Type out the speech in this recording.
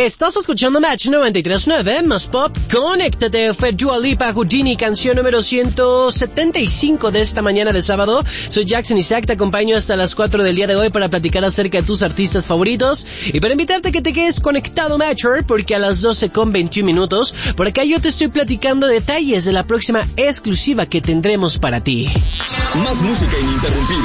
Estás escuchando Match 93.9, más pop. Conéctate, fue Dua Lipa, Houdini, canción número 175 de esta mañana de sábado. Soy Jackson Isaac, te acompaño hasta las 4 del día de hoy para platicar acerca de tus artistas favoritos y para invitarte a que te quedes conectado, Matcher, porque a las 12:21 por acá yo te estoy platicando detalles de la próxima exclusiva que tendremos para ti. Más música ininterrumpida.